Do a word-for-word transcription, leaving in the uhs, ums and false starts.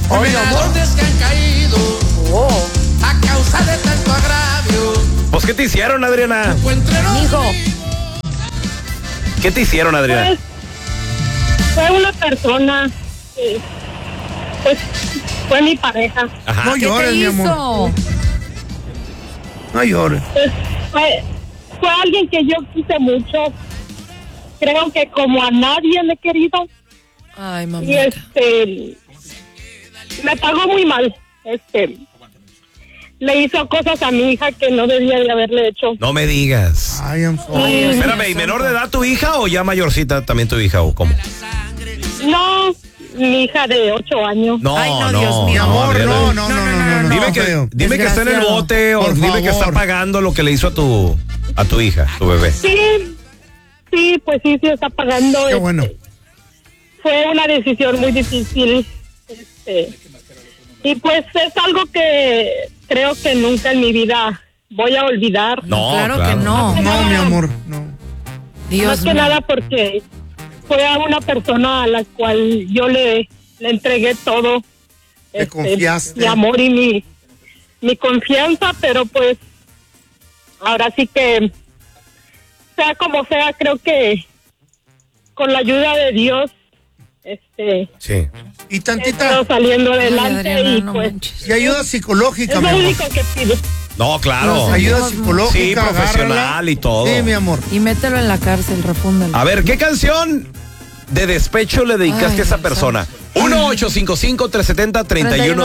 Oye, amores que han caído oh. a causa de tanto agravio. Pues, ¿qué te hicieron, Adriana? Hijo. ¿Qué te hicieron, Adriana? Pues, fue una persona, eh, pues, fue mi pareja. Ajá. No ¿Qué llores, te mi hizo? amor. No llores. Pues, fue, fue alguien que yo quise mucho. Creo que como a nadie le he querido. Ay, Y mamita. este, me pagó muy mal. Este, le hizo cosas a mi hija que no debía de haberle hecho. No me digas. Ay, I'm sorry. Y- Espérame, ¿y menor de edad tu hija o ya mayorcita también tu hija o cómo? No, mi hija de ocho años. No, Ay, no, no, Dios mío. Mi amor, Adriana. no, no, no, no, no, no. Dime no, que, feo. dime que está en el Desgraciado. bote o Por dime que está favor. pagando lo que le hizo a tu a tu hija, tu bebé. Sí, sí, pues sí, sí está pagando. Qué este, bueno. Fue una decisión muy difícil. Este, y pues es algo que creo que nunca en mi vida voy a olvidar. No, claro, claro. que no. No, mi amor, no. Dios Más que mío. nada porque fue a una persona a la cual yo le, le entregué todo. Te confiaste. Mi amor y mi, mi confianza, pero pues ahora sí que, sea como sea, creo que con la ayuda de Dios, este, Sí. Y he tantita, estado saliendo Ay, adelante Adriana, y no pues manches. y ayuda psicológica, es mi lo amor. único que pido. No, claro. Ayuda Dios, psicológica. Sí, profesional agárrala. y todo. Sí, mi amor. Y mételo en la cárcel, refúndalo. A ver, ¿qué canción de despecho le dedicaste Ay, a esa Dios persona? uno ocho cinco cinco, tres siete cero, tres uno